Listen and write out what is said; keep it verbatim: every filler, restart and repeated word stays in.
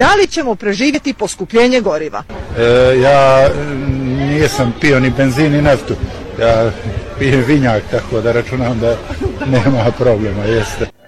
da li ćemo preživjeti poskupljenje goriva. E, ja nisam pio ni benzin ni naftu, ja pijem vinjak, tako da računam da nema problema, jeste.